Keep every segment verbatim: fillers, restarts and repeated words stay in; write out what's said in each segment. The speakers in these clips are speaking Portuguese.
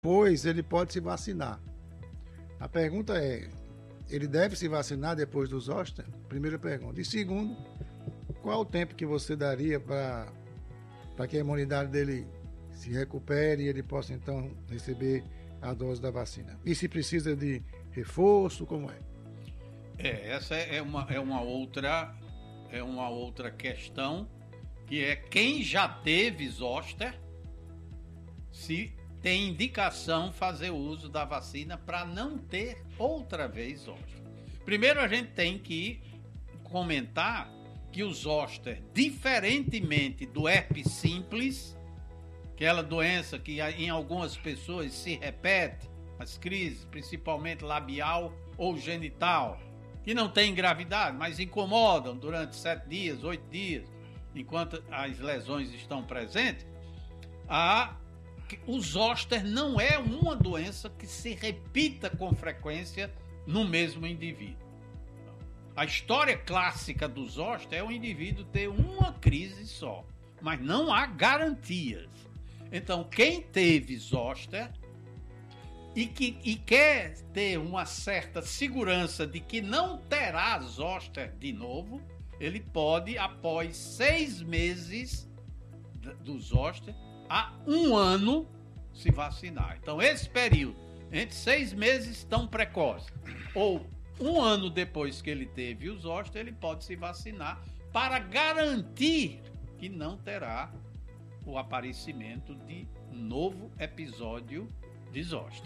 depois ele pode se vacinar. A pergunta é, ele deve se vacinar depois do zoster? Primeira pergunta. E segundo, qual o tempo que você daria para para que a imunidade dele se recupere e ele possa então receber a dose da vacina? E se precisa de reforço, como é? É, essa é uma, é uma outra é uma outra questão, que é quem já teve zoster, se tem indicação fazer uso da vacina para não ter outra vez zoster. Primeiro a gente tem que comentar que o zoster, diferentemente do herpes simples, aquela doença que em algumas pessoas se repete, as crises, principalmente labial ou genital, que não tem gravidade, mas incomodam durante sete dias, oito dias, enquanto as lesões estão presentes, a, o zoster não é uma doença que se repita com frequência no mesmo indivíduo. A história clássica do zoster é o indivíduo ter uma crise só, mas não há garantias. Então, quem teve zoster e, que, e quer ter uma certa segurança de que não terá zoster de novo, ele pode, após seis meses do zoster, a um ano, se vacinar. Então, esse período, entre seis meses tão precoce, ou um ano depois que ele teve o zoster, ele pode se vacinar para garantir que não terá o aparecimento de novo episódio de zoster.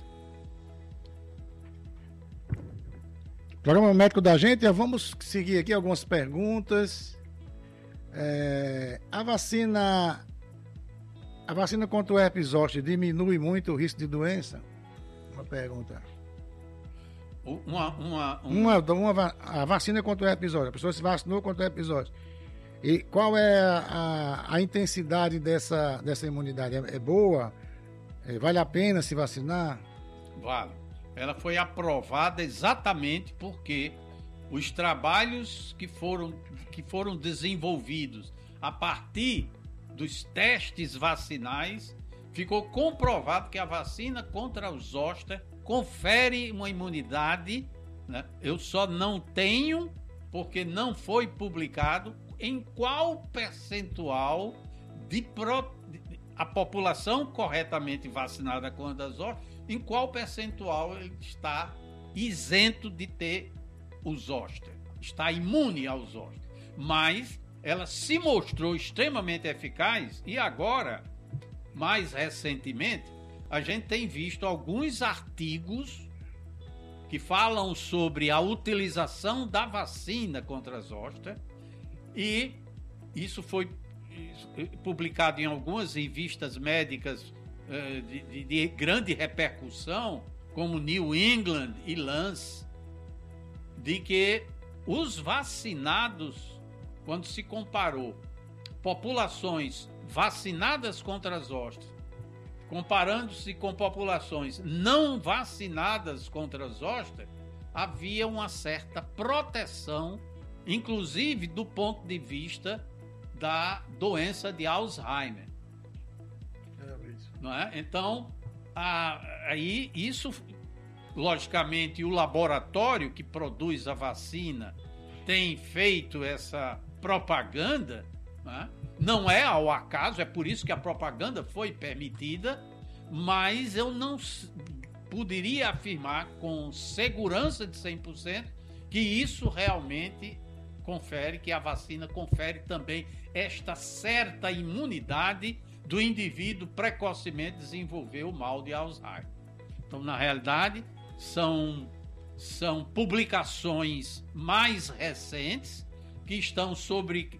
Programa médico da gente, vamos seguir aqui algumas perguntas. É, a vacina a vacina contra o herpes zoster diminui muito o risco de doença? Uma pergunta. Uma, uma, uma... Uma, uma, a vacina contra o herpes zoster, a pessoa se vacinou contra o herpes zoster. E qual é a, a, a intensidade dessa, dessa imunidade? É, é boa? É, vale a pena se vacinar? Vale. Ela foi aprovada exatamente porque os trabalhos que foram, que foram desenvolvidos a partir dos testes vacinais, ficou comprovado que a vacina contra o zoster confere uma imunidade, né? Eu só não tenho, porque não foi publicado, em qual percentual de, pro, de a população corretamente vacinada contra a zoster, em qual percentual ele está isento de ter o zoster, está imune ao zoster. Mas ela se mostrou extremamente eficaz e agora, mais recentemente, a gente tem visto alguns artigos que falam sobre a utilização da vacina contra a zoster, e isso foi publicado em algumas revistas médicas de, de, de grande repercussão, como New England e Lance, de que os vacinados, quando se comparou populações vacinadas contra as zoster, comparando-se com populações não vacinadas contra as zoster, havia uma certa proteção, inclusive do ponto de vista da doença de Alzheimer. Não é? Então, a, aí isso, logicamente, o laboratório que produz a vacina tem feito essa propaganda, não é? Não é ao acaso, é por isso que a propaganda foi permitida, mas eu não poderia afirmar com segurança de cem por cento que isso realmente confere, que a vacina confere também esta certa imunidade do indivíduo precocemente desenvolver o mal de Alzheimer. Então, na realidade, são, são publicações mais recentes que estão sobre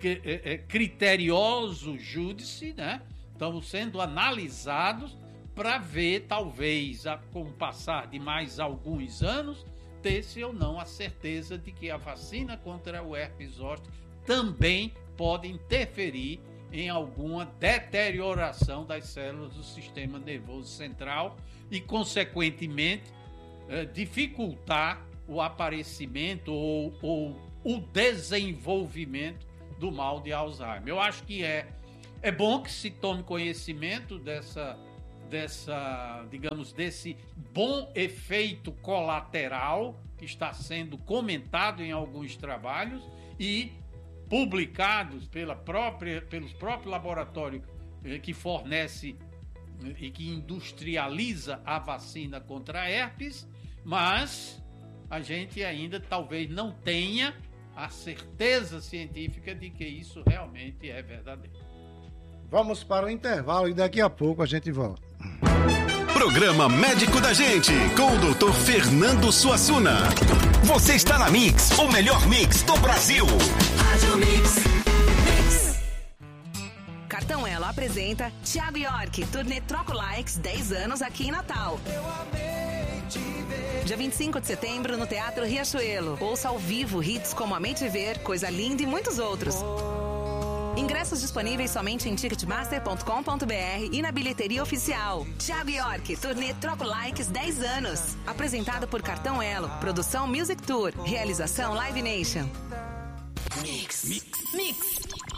criterioso júdice, né? Estão sendo analisados para ver, talvez, com o passar de mais alguns anos, ter-se ou não a certeza de que a vacina contra o herpes zoster também pode interferir em alguma deterioração das células do sistema nervoso central e, consequentemente, dificultar o aparecimento ou, ou o desenvolvimento do mal de Alzheimer. Eu acho que é, é bom que se tome conhecimento dessa, dessa, digamos, desse bom efeito colateral que está sendo comentado em alguns trabalhos e publicados pela própria, pelos próprios laboratórios que fornece e que industrializa a vacina contra a herpes, mas a gente ainda talvez não tenha a certeza científica de que isso realmente é verdadeiro. Vamos para o intervalo e daqui a pouco a gente volta. Programa Médico da Gente, com o doutor Fernando Suassuna. Você está na Mix, o melhor mix do Brasil. Rádio Mix. Mix. Cartão Elo apresenta Thiago York, turnê Troco Likes, dez anos aqui em Natal. Eu amei te ver. Dia vinte e cinco de setembro no Teatro Riachuelo. Ouça ao vivo hits como Amei Te Ver, Coisa Linda e muitos outros. Ingressos disponíveis somente em ticketmaster ponto com ponto br e na bilheteria oficial. Thiago York, turnê Troco Likes, dez anos. Apresentado por Cartão Elo, produção Music Tour, realização Live Nation. Mix. Mix. Mix.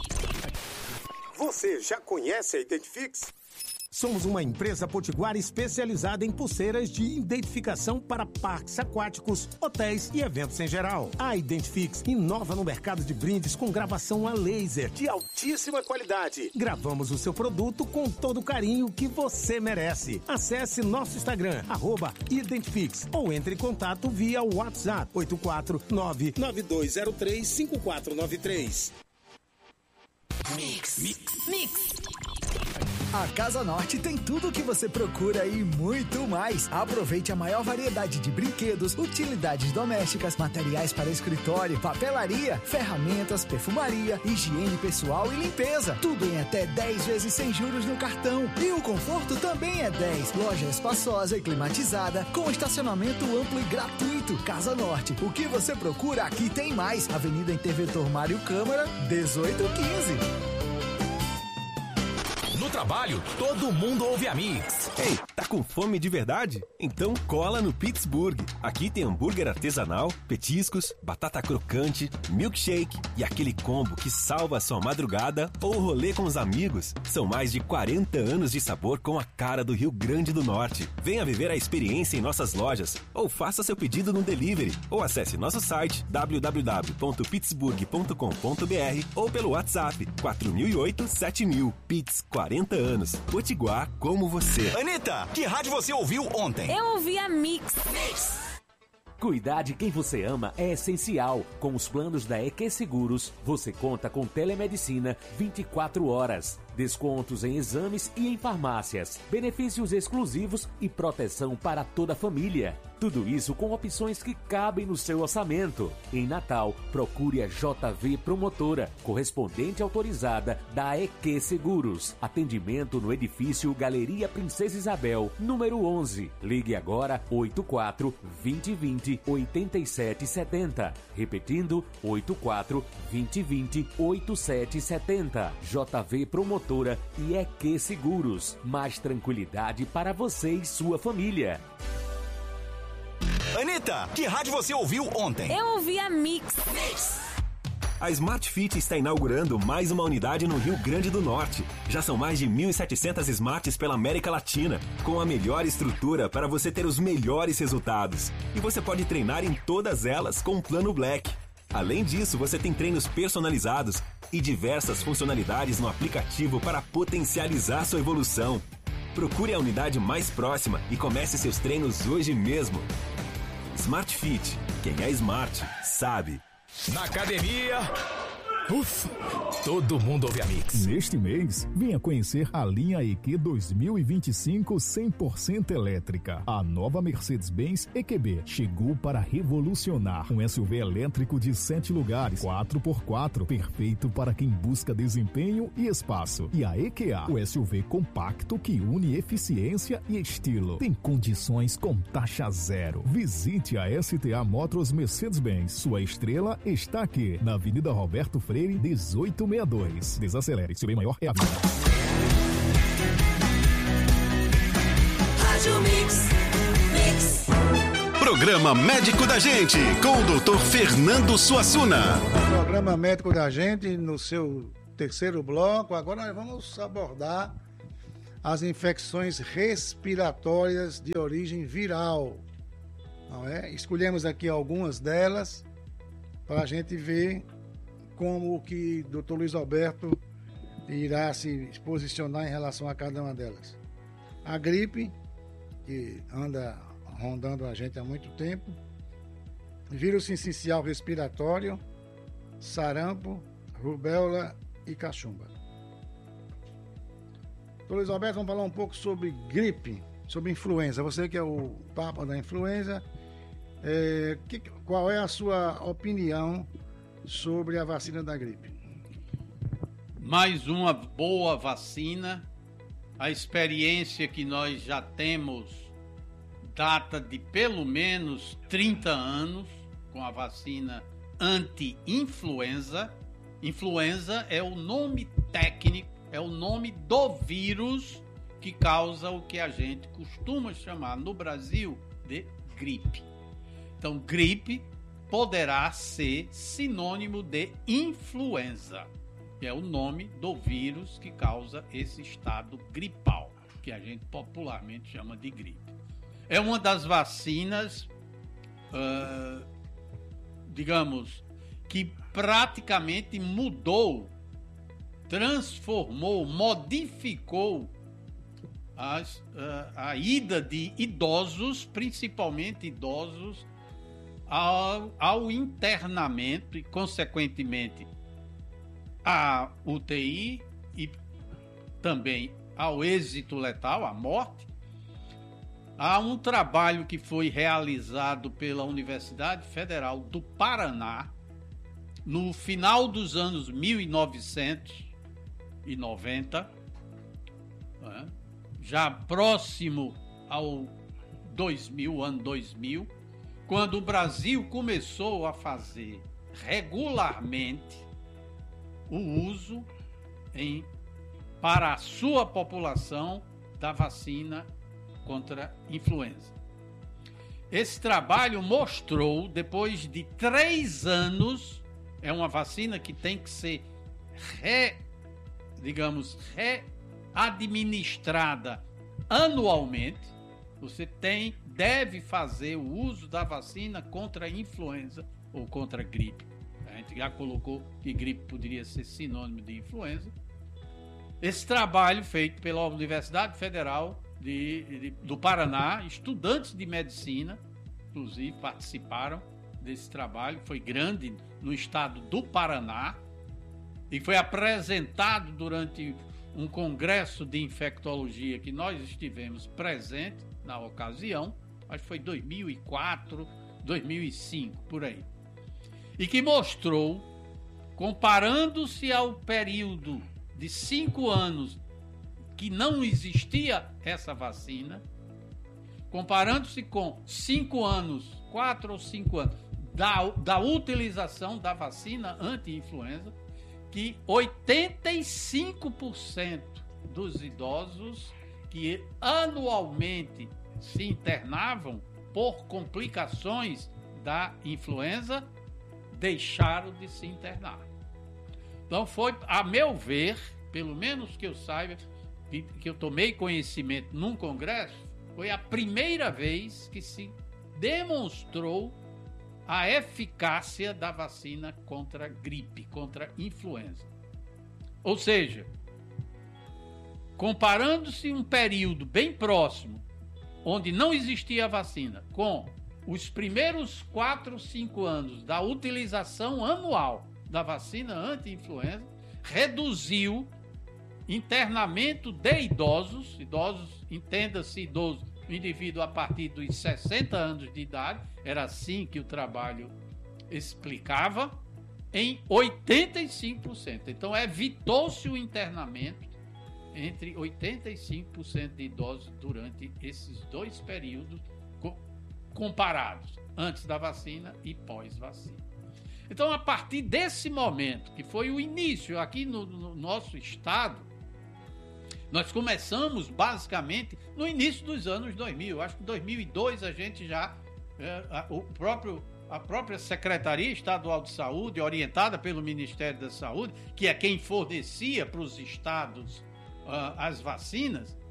Você já conhece a Identifix? Somos uma empresa potiguara especializada em pulseiras de identificação para parques aquáticos, hotéis e eventos em geral. A Identifix inova no mercado de brindes com gravação a laser De altíssima qualidade. Gravamos o seu produto com todo o carinho que você merece. Acesse nosso Instagram, arroba Identifix, ou entre em contato via WhatsApp oito quatro nove nove dois zero três cinco quatro nove três. Mix. Mix. Mix. A Casa Norte tem tudo o que você procura e muito mais. Aproveite a maior variedade de brinquedos, utilidades domésticas, materiais para escritório, papelaria, ferramentas, perfumaria, higiene pessoal e limpeza. Tudo em até dez vezes sem juros no cartão. E o conforto também é dez. Loja espaçosa e climatizada, com estacionamento amplo e gratuito. Casa Norte, o que você procura aqui tem mais. Avenida Interventor Mário Câmara, dezoito quinze. No trabalho, todo mundo ouve a Mix. Ei, tá com fome de verdade? Então cola no Pittsburgh. Aqui tem hambúrguer artesanal, petiscos, batata crocante, milkshake e aquele combo que salva a sua madrugada ou rolê com os amigos. São mais de quarenta anos de sabor com a cara do Rio Grande do Norte. Venha viver a experiência em nossas lojas ou faça seu pedido no delivery ou acesse nosso site w w w ponto pittsburgh ponto com ponto b r ou pelo WhatsApp quatro mil e oito, sete mil. Pitts, quarenta anos. Potiguar como você. Anitta, que rádio você ouviu ontem? Eu ouvi a Mix. Mix. Cuidar de quem você ama é essencial. Com os planos da E Q Seguros, você conta com telemedicina vinte e quatro horas, descontos em exames e em farmácias, benefícios exclusivos e proteção para toda a família. Tudo isso com opções que cabem no seu orçamento. Em Natal, procure a J V Promotora, correspondente autorizada da E Q Seguros. Atendimento no edifício Galeria Princesa Isabel, número onze. Ligue agora oito quatro, dois zero dois zero, oito sete sete zero. Repetindo, oito quatro, dois zero dois zero, oito sete sete zero. J V Promotora e E Q Seguros. Mais tranquilidade para você e sua família. Anitta, que rádio você ouviu ontem? Eu ouvi a Mix. Mix. A Smart Fit está inaugurando mais uma unidade no Rio Grande do Norte. Já são mais de mil e setecentas Smarts pela América Latina, com a melhor estrutura para você ter os melhores resultados. E você pode treinar em todas elas com o Plano Black. Além disso, você tem treinos personalizados e diversas funcionalidades no aplicativo para potencializar sua evolução. Procure a unidade mais próxima e comece seus treinos hoje mesmo. Smart Fit. Quem é smart, sabe. Na academia... Ufa, todo mundo ouve a Mix. Neste mês, venha conhecer a linha E Q dois mil e vinte e cinco cem por cento elétrica. A nova Mercedes-Benz E Q B chegou para revolucionar. Um S U V elétrico de sete lugares, quatro por quatro, perfeito para quem busca desempenho e espaço. E a E Q A, o S U V compacto que une eficiência e estilo. Tem condições com taxa zero. Visite a S T A Motors Mercedes-Benz. Sua estrela está aqui, na Avenida Roberto Freire, dezoito sessenta e dois. Desacelere, seu bem maior é a vida. Rádio Mix. Mix. Programa Médico da Gente, com o doutor Fernando Suassuna. Programa Médico da Gente, no seu terceiro bloco. Agora nós vamos abordar as infecções respiratórias de origem viral. Não é? Escolhemos aqui algumas delas para a gente ver como que o doutor Luiz Alberto irá se posicionar em relação a cada uma delas. A gripe, que anda rondando a gente há muito tempo, vírus sincicial respiratório, sarampo, rubéola e cachumba. Doutor Luiz Alberto, vamos falar um pouco sobre gripe, sobre influenza. Você que é o papa da influenza, é, que, qual é a sua opinião sobre a vacina da gripe? Mais uma boa vacina. A experiência que nós já temos data de pelo menos trinta anos com a vacina anti-influenza. Influenza é o nome técnico, é o nome do vírus que causa o que a gente costuma chamar no Brasil de gripe. Então, gripe poderá ser sinônimo de influenza, que é o nome do vírus que causa esse estado gripal, que a gente popularmente chama de gripe. É uma das vacinas, uh, digamos, que praticamente mudou, transformou, modificou as, uh, a ida de idosos, principalmente idosos, ao, ao internamento e, consequentemente, à U T I e também ao êxito letal, à morte. Há um trabalho que foi realizado pela Universidade Federal do Paraná no final dos anos mil novecentos e noventa, né, já próximo ao dois mil, ano dois mil, quando o Brasil começou a fazer regularmente o uso em, para a sua população da vacina contra influenza. Esse trabalho mostrou, depois de três anos, é uma vacina que tem que ser re, digamos, readministrada anualmente. Você tem, deve fazer o uso da vacina contra a influenza ou contra a gripe. A gente já colocou que gripe poderia ser sinônimo de influenza. Esse trabalho feito pela Universidade Federal de, de, do Paraná, estudantes de medicina, inclusive, participaram desse trabalho, foi grande no estado do Paraná e foi apresentado durante um congresso de infectologia que nós estivemos presentes na ocasião, acho que foi dois mil e quatro, dois mil e cinco, por aí. E que mostrou, comparando-se ao período de cinco anos que não existia essa vacina, comparando-se com cinco anos, quatro ou cinco anos, da, da utilização da vacina anti-influenza, que oitenta e cinco por cento dos idosos que anualmente se internavam por complicações da influenza deixaram de se internar. Então foi, a meu ver, pelo menos que eu saiba, que, que eu tomei conhecimento num congresso, foi a primeira vez que se demonstrou a eficácia da vacina contra gripe, contra influenza. Ou seja, comparando-se um período bem próximo, onde não existia vacina, com os primeiros quatro, cinco anos da utilização anual da vacina anti-influenza, reduziu internamento de idosos, idosos, entenda-se idoso, o indivíduo a partir dos sessenta anos de idade, era assim que o trabalho explicava, em oitenta e cinco por cento. Então, evitou-se o internamento entre oitenta e cinco por cento de idosos durante esses dois períodos co- comparados, antes da vacina e pós-vacina. Então, a partir desse momento, que foi o início aqui no, no nosso estado, nós começamos basicamente no início dos anos dois mil. Acho que em dois mil e dois a gente já, é, a, o próprio, a própria Secretaria Estadual de Saúde, orientada pelo Ministério da Saúde, que é quem fornecia para os estados uh, as vacinas,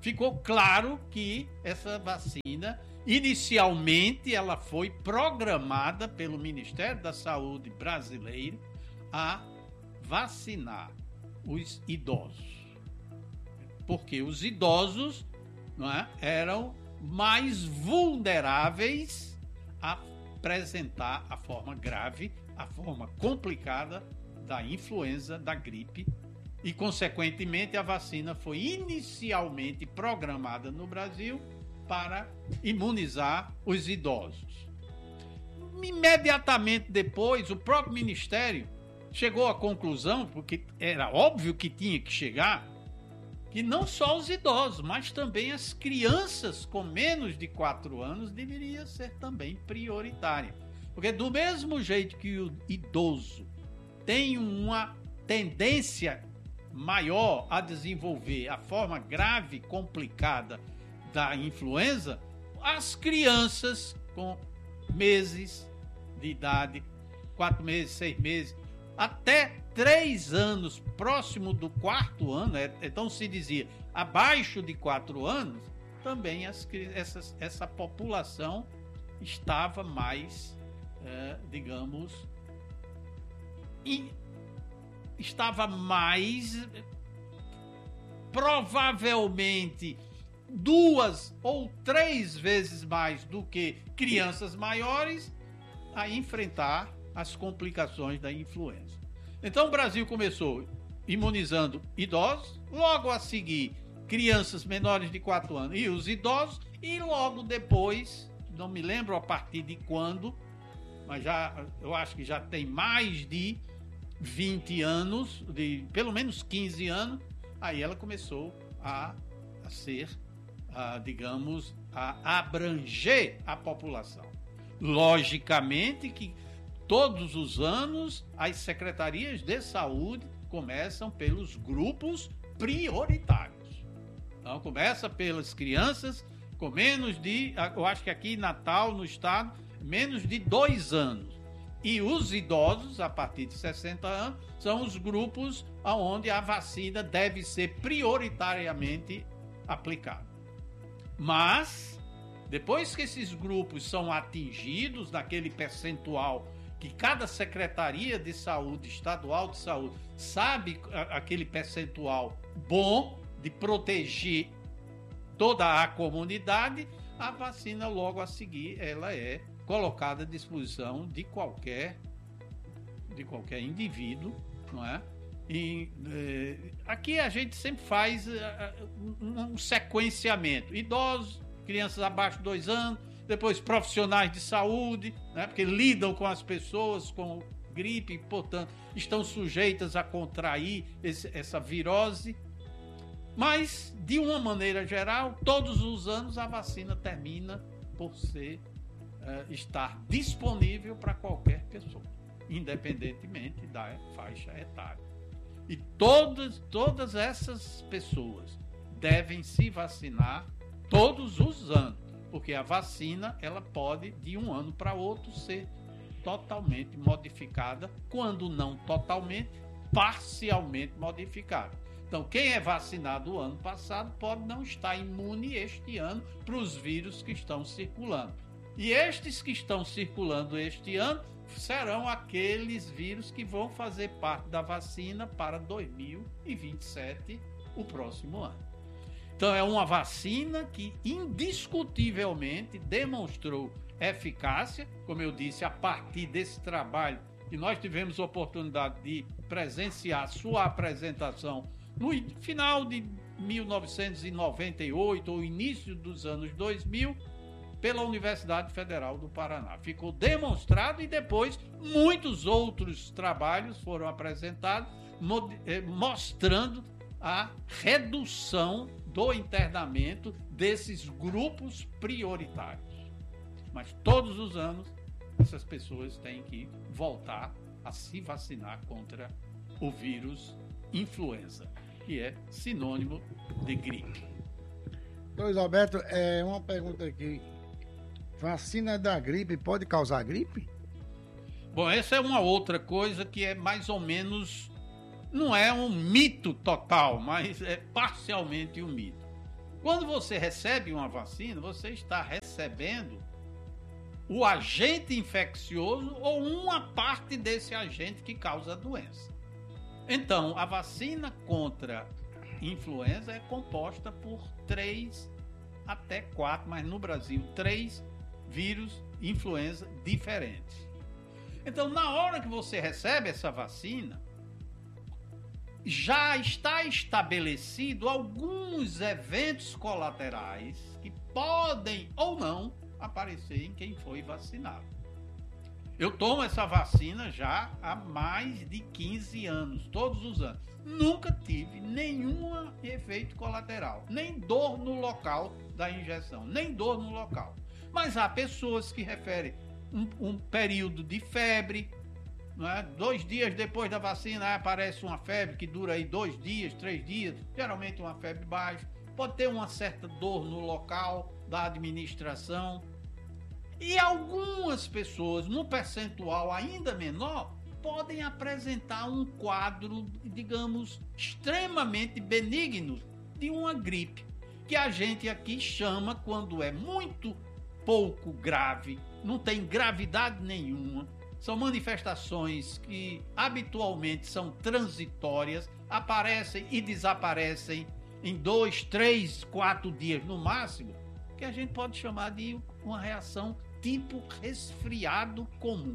ficou claro que essa vacina, inicialmente, ela foi programada pelo Ministério da Saúde brasileiro a vacinar os idosos. Porque os idosos, não é, eram mais vulneráveis a apresentar a forma grave, a forma complicada da influenza, da gripe, e, consequentemente, a vacina foi inicialmente programada no Brasil para imunizar os idosos. Imediatamente depois, o próprio Ministério chegou à conclusão, porque era óbvio que tinha que chegar, que não só os idosos, mas também as crianças com menos de quatro anos deveria ser também prioritária. Porque do mesmo jeito que o idoso tem uma tendência maior a desenvolver a forma grave, complicada da influenza, as crianças com meses de idade, quatro meses, seis meses, até três anos, próximo do quarto ano, então se dizia abaixo de quatro anos, também as, essas, essa população estava mais, é, digamos, in, estava mais, provavelmente, duas ou três vezes mais do que crianças maiores a enfrentar as complicações da influenza. Então o Brasil começou imunizando idosos, logo a seguir crianças menores de quatro anos e os idosos, e logo depois, não me lembro a partir de quando, mas já, eu acho que já tem mais de vinte anos, de pelo menos quinze anos, aí ela começou a, a ser, a, digamos, a abranger a população. Logicamente que todos os anos as secretarias de saúde começam pelos grupos prioritários. Então começa pelas crianças com menos de, eu acho que aqui em Natal, no estado, menos de dois anos. E os idosos, a partir de sessenta anos, são os grupos onde a vacina deve ser prioritariamente aplicada. Mas, depois que esses grupos são atingidos naquele percentual que cada secretaria de saúde, estadual de saúde, sabe aquele percentual bom de proteger toda a comunidade, a vacina logo a seguir ela é colocada à disposição de qualquer, de qualquer indivíduo, não é? E eh, aqui a gente sempre faz uh, um, um sequenciamento: idosos, crianças abaixo de dois anos, depois profissionais de saúde, né, porque lidam com as pessoas com gripe, portanto, estão sujeitas a contrair esse, essa virose. Mas, de uma maneira geral, todos os anos a vacina termina por ser, uh, estar disponível para qualquer pessoa, independentemente da faixa etária. E todas, todas essas pessoas devem se vacinar todos os anos, porque a vacina ela pode, de um ano para outro, ser totalmente modificada, quando não totalmente, parcialmente modificada. Então, quem é vacinado o ano passado pode não estar imune este ano para os vírus que estão circulando. E estes que estão circulando este ano serão aqueles vírus que vão fazer parte da vacina para dois mil e vinte e sete, o próximo ano. Então, é uma vacina que indiscutivelmente demonstrou eficácia, como eu disse, a partir desse trabalho, e nós tivemos a oportunidade de presenciar sua apresentação no final de mil novecentos e noventa e oito ou início dos anos dois mil, pela Universidade Federal do Paraná. Ficou demonstrado, e depois muitos outros trabalhos foram apresentados mostrando a redução do internamento desses grupos prioritários. Mas todos os anos essas pessoas têm que voltar a se vacinar contra o vírus influenza, que é sinônimo de gripe. Luiz Alberto, é uma pergunta aqui. Vacina da gripe pode causar gripe? Bom, essa é uma outra coisa que é mais ou menos, não é um mito total, mas é parcialmente um mito. Quando você recebe uma vacina, você está recebendo o agente infeccioso ou uma parte desse agente que causa a doença. Então, a vacina contra influenza é composta por três até quatro, mas no Brasil, três vírus influenza diferentes. Então, na hora que você recebe essa vacina, já está estabelecido alguns eventos colaterais que podem ou não aparecer em quem foi vacinado. Eu tomo essa vacina já há mais de quinze anos, todos os anos. Nunca tive nenhum efeito colateral, nem dor no local da injeção, nem dor no local. Mas há pessoas que referem um, um período de febre, não é? Dois dias depois da vacina aparece uma febre que dura aí dois dias, três dias, geralmente uma febre baixa. Pode ter uma certa dor no local da administração. E algumas pessoas, num percentual ainda menor, podem apresentar um quadro, digamos, extremamente benigno de uma gripe, que a gente aqui chama, quando é muito pouco grave, não tem gravidade nenhuma, são manifestações que habitualmente são transitórias, aparecem e desaparecem em dois, três, quatro dias no máximo, que a gente pode chamar de uma reação tipo resfriado comum.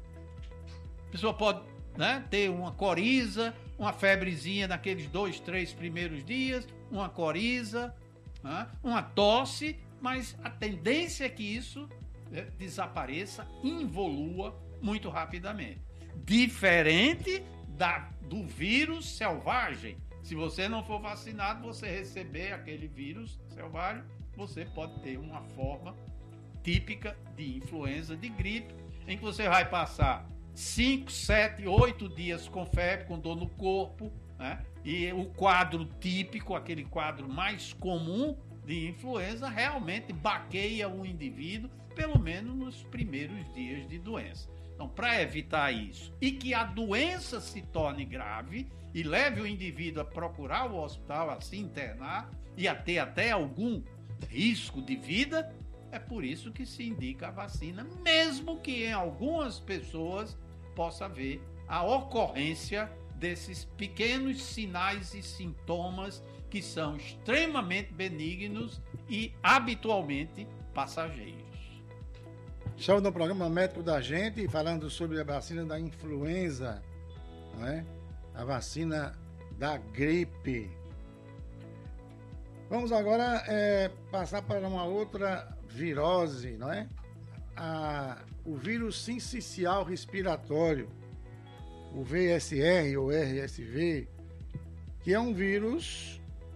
A pessoa pode, né, ter uma coriza, uma febrezinha naqueles dois, três primeiros dias, uma coriza, né, uma tosse, mas a tendência é que isso, né, desapareça, involua muito rapidamente. Diferente da, do vírus selvagem. Se você não for vacinado, você receber aquele vírus selvagem, você pode ter uma forma típica de influenza, de gripe, em que você vai passar cinco, sete, oito dias com febre, com dor no corpo, né? E o quadro típico, aquele quadro mais comum de influenza, realmente baqueia o indivíduo, pelo menos nos primeiros dias de doença. Então, para evitar isso e que a doença se torne grave e leve o indivíduo a procurar o hospital, a se internar e a ter até algum risco de vida, é por isso que se indica a vacina, mesmo que em algumas pessoas possa haver a ocorrência desses pequenos sinais e sintomas que são extremamente benignos e habitualmente passageiros. Estamos no programa Médico da Gente, falando sobre a vacina da influenza, não é? A vacina da gripe. Vamos agora é, passar para uma outra virose, não é? A, o vírus sincicial respiratório, o V S R ou R S V, que é um vírus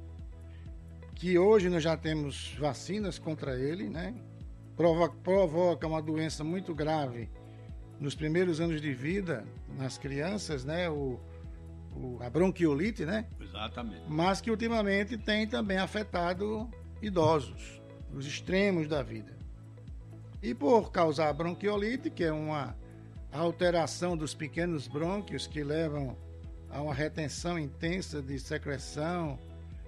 que hoje nós já temos vacinas contra ele, né? Provoca, provoca uma doença muito grave nos primeiros anos de vida, nas crianças, né? O, o, a bronquiolite, né? Exatamente. Mas que ultimamente tem também afetado idosos, os extremos da vida. E por causar a bronquiolite, que é uma alteração dos pequenos brônquios que levam a uma retenção intensa de secreção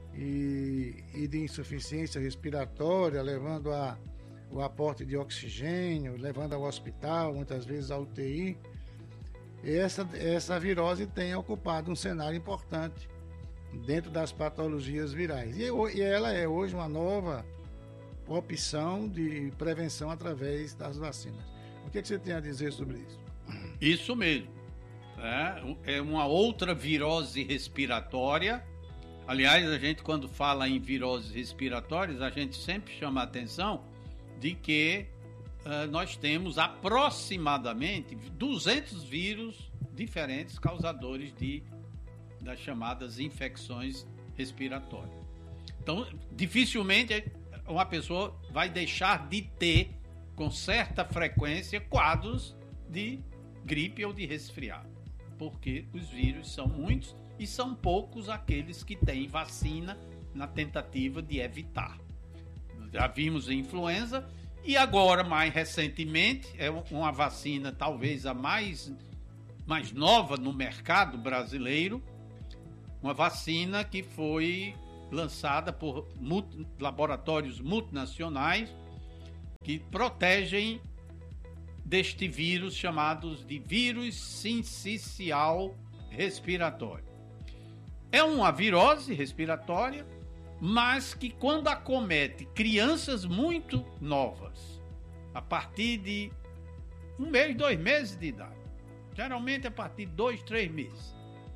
e, e de insuficiência respiratória, levando a o aporte de oxigênio, levando ao hospital, muitas vezes à U T I. Essa, essa virose tem ocupado um cenário importante dentro das patologias virais. E, e ela é hoje uma nova opção de prevenção através das vacinas. O que, que você tem a dizer sobre isso? Isso mesmo. É, é uma outra virose respiratória. Aliás, a gente, quando fala em viroses respiratórias, a gente sempre chama a atenção de que uh, nós temos aproximadamente duzentos vírus diferentes causadores de, das chamadas infecções respiratórias. Então, dificilmente uma pessoa vai deixar de ter, com certa frequência, quadros de gripe ou de resfriado, porque os vírus são muitos e são poucos aqueles que têm vacina na tentativa de evitar. Já vimos a influenza e agora, mais recentemente, é uma vacina talvez a mais, mais nova no mercado brasileiro, uma vacina que foi lançada por multi, laboratórios multinacionais que protegem deste vírus chamados de vírus sincicial respiratório. É uma virose respiratória, mas que quando acomete crianças muito novas, a partir de um mês, dois meses de idade, geralmente a partir de dois, três meses,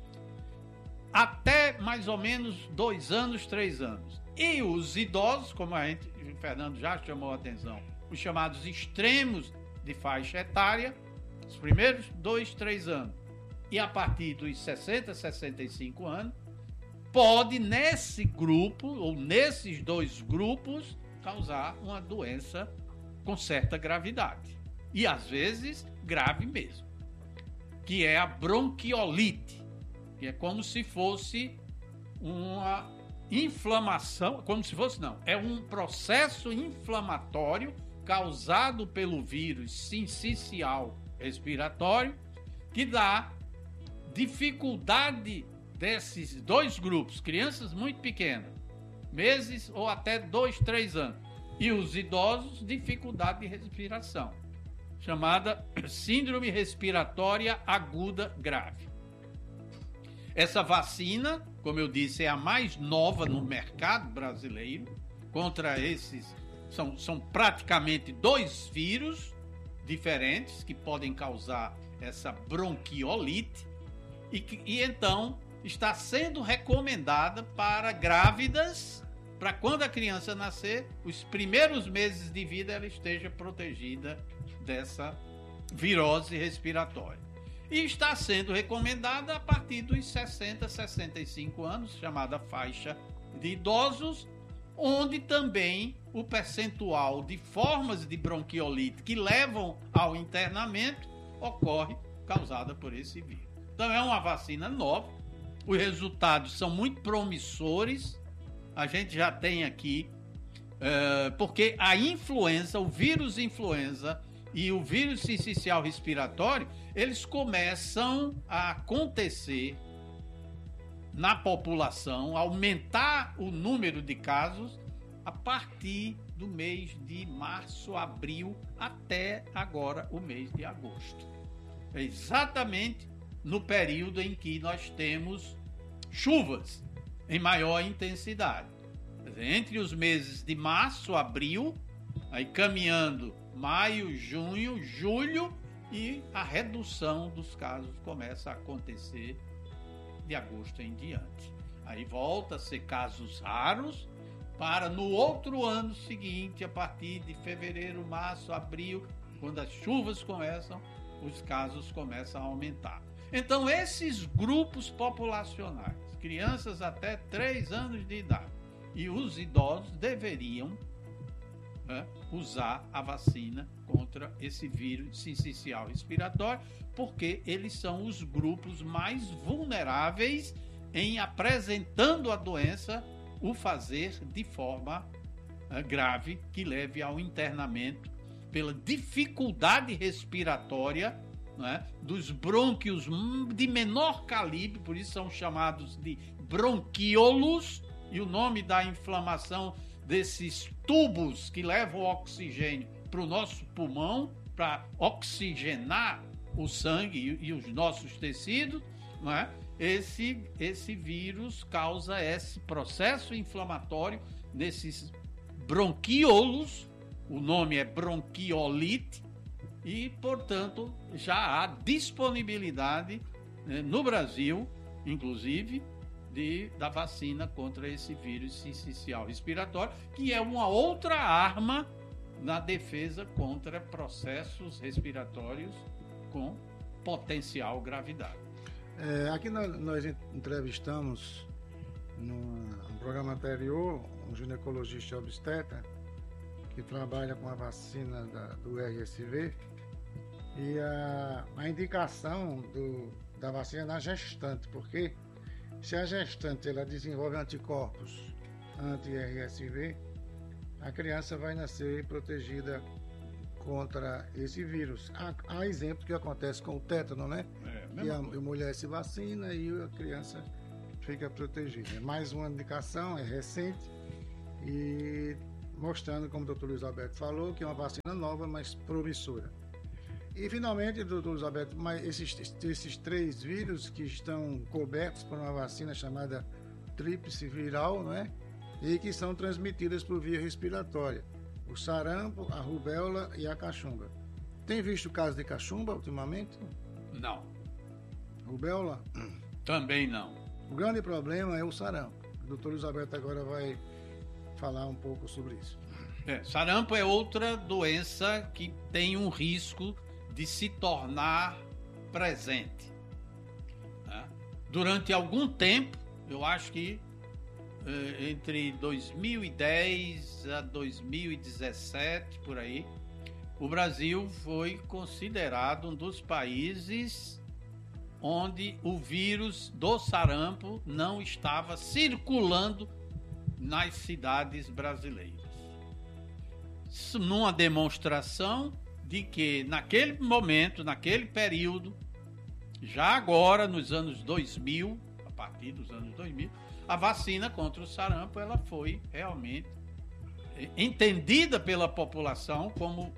até mais ou menos dois anos, três anos. E os idosos, como a gente, o Fernando já chamou a atenção, os chamados extremos de faixa etária, os primeiros dois, três anos, e a partir dos sessenta, sessenta e cinco anos, pode nesse grupo, ou nesses dois grupos, causar uma doença com certa gravidade. E às vezes grave mesmo, que é a bronquiolite, que é como se fosse uma inflamação, como se fosse não, é um processo inflamatório causado pelo vírus sincicial respiratório, que dá dificuldade desses dois grupos, crianças muito pequenas, meses ou até dois, três anos, e os idosos, dificuldade de respiração, chamada síndrome respiratória aguda grave. Essa vacina, como eu disse, é a mais nova no mercado brasileiro contra esses, são, são praticamente dois vírus diferentes que podem causar essa bronquiolite e, que, e então está sendo recomendada para grávidas, para quando a criança nascer, os primeiros meses de vida ela esteja protegida dessa virose respiratória. E está sendo recomendada a partir dos sessenta, sessenta e cinco anos, chamada faixa de idosos, onde também o percentual de formas de bronquiolite que levam ao internamento ocorre causada por esse vírus. Então é uma vacina nova, os resultados são muito promissores, a gente já tem aqui, uh, porque a influenza, o vírus influenza e o vírus sincicial respiratório, eles começam a acontecer na população, aumentar o número de casos a partir do mês de março, abril, até agora o mês de agosto. É exatamente no período em que nós temos chuvas em maior intensidade. Entre os meses de março, abril, aí caminhando maio, junho, julho, e a redução dos casos começa a acontecer de agosto em diante. Aí volta a ser casos raros, para no outro ano seguinte, a partir de fevereiro, março, abril, quando as chuvas começam, os casos começam a aumentar. Então, esses grupos populacionais, crianças até três anos de idade e os idosos deveriam, né, usar a vacina contra esse vírus sincicial respiratório, porque eles são os grupos mais vulneráveis em, apresentando a doença, o fazer de forma uh, grave, que leve ao internamento pela dificuldade respiratória, né, dos brônquios de menor calibre, por isso são chamados de bronquíolos, e o nome da inflamação desses tubos que levam o oxigênio para o nosso pulmão, para oxigenar o sangue e, e os nossos tecidos, não é? Esse, esse vírus causa esse processo inflamatório nesses bronquíolos, o nome é bronquiolite, e, portanto, já há disponibilidade, né, no Brasil, inclusive, de, da vacina contra esse vírus sincicial respiratório, que é uma outra arma na defesa contra processos respiratórios com potencial gravidade. É, aqui nós, nós entrevistamos no, no programa anterior um ginecologista obstetra que trabalha com a vacina da, do R S V, e a, a indicação do, da vacina na gestante, porque se a gestante ela desenvolve anticorpos anti-R S V, a criança vai nascer protegida contra esse vírus. Há, há exemplo que acontece com o tétano, né? É, e a, a mulher se vacina e a criança fica protegido. É mais uma indicação, é recente, e mostrando, como o doutor Luiz Alberto falou, que é uma vacina nova, mas promissora. E, finalmente, doutor Luiz Alberto, mas esses, esses três vírus que estão cobertos por uma vacina chamada tríplice viral, não é? E que são transmitidas por via respiratória. O sarampo, a rubéola e a cachumba. Tem visto casos de cachumba ultimamente? Não. Rubéola? Também não. O grande problema é o sarampo. O doutor Luiz Alberto agora vai falar um pouco sobre isso. É, sarampo é outra doença que tem um risco de se tornar presente. Né? Durante algum tempo, eu acho que eh, entre dois mil e dez a dois mil e dezessete, por aí, o Brasil foi considerado um dos países onde o vírus do sarampo não estava circulando nas cidades brasileiras. Isso numa demonstração de que naquele momento, naquele período, já agora nos anos dois mil, a partir dos anos dois mil, a vacina contra o sarampo ela foi realmente entendida pela população como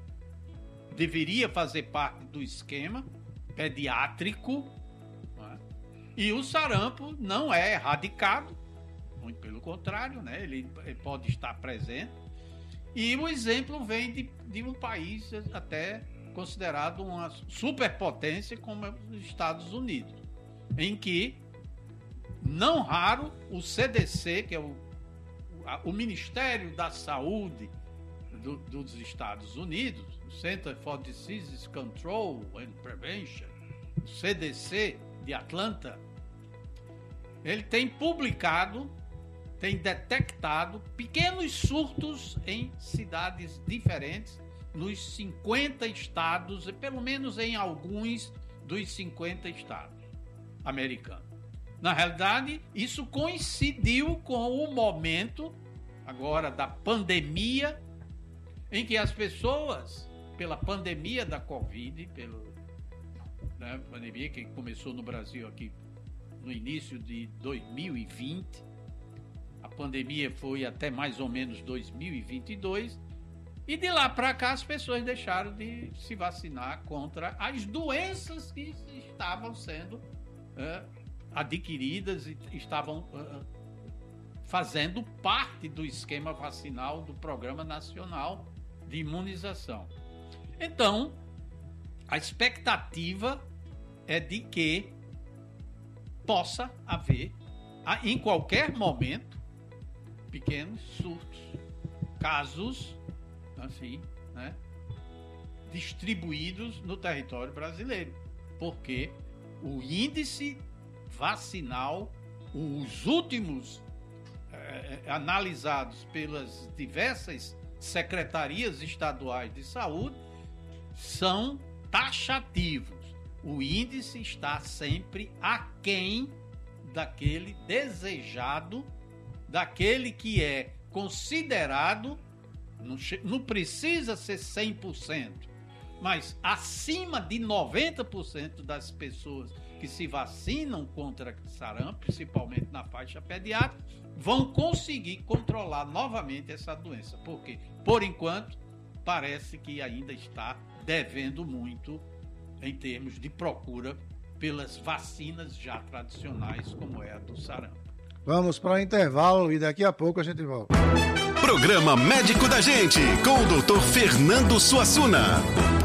deveria fazer parte do esquema pediátrico, né? E o sarampo não é erradicado, muito pelo contrário, né? ele, ele pode estar presente. E o exemplo vem de, de um país até considerado uma superpotência como é os Estados Unidos, em que, não raro, o C D C, que é o, o Ministério da Saúde do, dos Estados Unidos, o Center for Disease Control and Prevention, o C D C de Atlanta, ele tem publicado, tem detectado pequenos surtos em cidades diferentes, nos cinquenta estados, e pelo menos em alguns dos cinquenta estados americanos. Na realidade, isso coincidiu com o momento, agora, da pandemia, em que as pessoas, pela pandemia da Covid, pela né, pandemia que começou no Brasil aqui no início de dois mil e vinte, a pandemia foi até mais ou menos dois mil e vinte e dois, e de lá para cá as pessoas deixaram de se vacinar contra as doenças que estavam sendo é, adquiridas e estavam é, fazendo parte do esquema vacinal do Programa Nacional de Imunização. Então, a expectativa é de que possa haver, em qualquer momento, pequenos surtos, casos assim, né, distribuídos no território brasileiro, porque o índice vacinal, os últimos eh, analisados pelas diversas secretarias estaduais de saúde, são taxativos. O índice está sempre aquém daquele desejado, daquele que é considerado, não, não precisa ser cem por cento, mas acima de noventa por cento das pessoas que se vacinam contra sarampo, principalmente na faixa pediátrica, vão conseguir controlar novamente essa doença. Porque, por enquanto, parece que ainda está devendo muito em termos de procura pelas vacinas já tradicionais, como é a do sarampo. Vamos para o intervalo e daqui a pouco a gente volta. Programa Médico da Gente, com o doutor Fernando Suassuna.